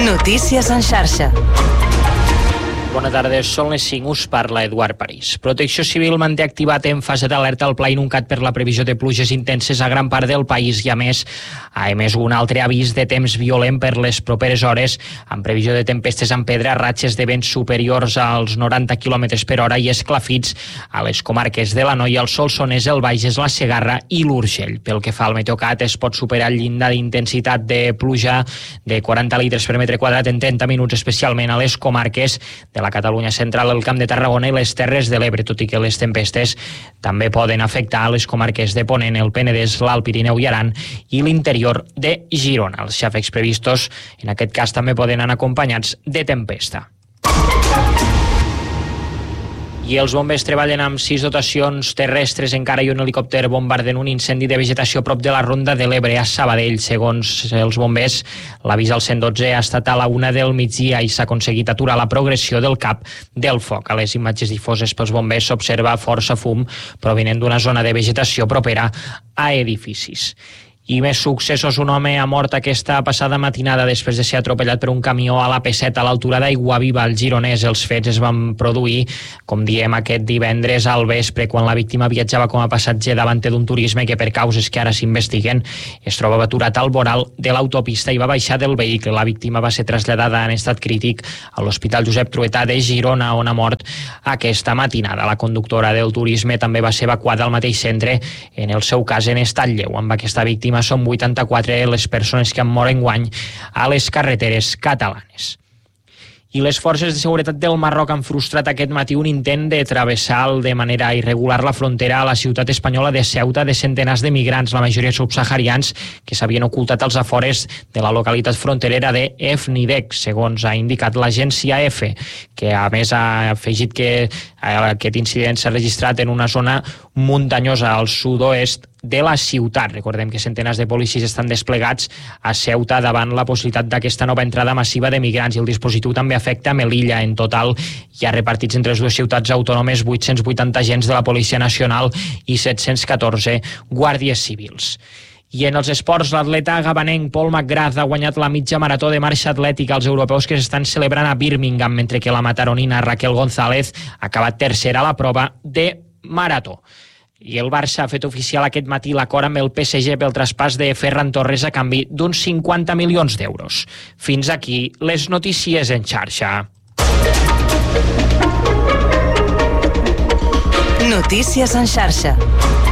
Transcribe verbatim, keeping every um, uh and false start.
Notícies en xarxa. Bona tarda, són les cinc, us parla Eduard París. Protecció Civil manté activat en fase d'alerta el Pla Inuncat per la previsió de pluges intenses a gran part del país i, a més, ha emès un altre avís de temps violent per les properes hores, amb previsió de tempestes amb pedra, ratxes de vents superiors als noranta quilòmetres per hora i esclafits a les comarques de l'Anoia, el Solsonès, el Bages, la Segarra i l'Urgell. Pel que fa al Meteocat, es pot superar el llindar d'intensitat de pluja de quaranta litres per metre quadrat en trenta minuts, especialment a les comarques de la Catalunya central, el Camp de Tarragona i les Terres de l'Ebre, tot i que les tempestes també poden afectar a les comarques de Ponent, el Penedès, l'Alt Pirineu i Aran i l'interior de Girona. Els xàfecs previstos en aquest cas també poden anar acompanyats de tempesta. I els bombers treballen amb sis dotacions terrestres encara i un helicòpter bombardent un incendi de vegetació prop de la Ronda de l'Ebre a Sabadell. Segons els bombers, l'avís al cent dotze ha estat a la una del migdia i s'ha aconseguit aturar la progressió del cap del foc. A les imatges difoses pels bombers s'observa força fum provinent d'una zona de vegetació propera a edificis. I més successos. Un home ha mort aquesta passada matinada després de ser atropellat per un camió a l'A P set a l'altura d'Aiguaviva, al Gironès. Els fets es van produir, com diem, aquest divendres al vespre, quan la víctima viatjava com a passatger davant d'un turisme que, per causes que ara s'investiguen, es trobava aturat al voral de l'autopista i va baixar del vehicle. La víctima va ser traslladada en estat crític a l'Hospital Josep Trueta de Girona, on ha mort aquesta matinada. La conductora del turisme també va ser evacuada al mateix centre, en el seu cas en estat lleu. Amb aquesta víctima són vuitanta-quatre les persones que han mort enguany a les carreteres catalanes. I les forces de seguretat del Marroc han frustrat aquest matí un intent de travessar de manera irregular la frontera a la ciutat espanyola de Ceuta de centenars de migrants, la majoria subsaharians, que s'havien ocultat als afores de la localitat fronterera de Efnidec, segons ha indicat l'agència E F E, que a més ha afegit que aquest incident s'ha registrat en una zona muntanyosa al sud-oest de la ciutat. Recordem que centenars de policies estan desplegats a Ceuta davant la possibilitat d'aquesta nova entrada massiva de migrants, i el dispositiu també afecta Melilla. En total hi ha repartits entre les dues ciutats autònomes vuit-cents vuitanta agents de la Policia Nacional i set-cents catorze guàrdies civils. I en els esports, l'atleta gabanenc Paul McGrath ha guanyat la mitja marató de marxa atlètica als europeus que s'estan celebrant a Birmingham, mentre que la mataronina Raquel González ha acabat tercera a la prova de marató. I el Barça ha fet oficial aquest matí l'acord amb el P S G pel traspàs de Ferran Torres a canvi d'uns cinquanta milions d'euros. Fins aquí les notícies en xarxa. Notícies en xarxa.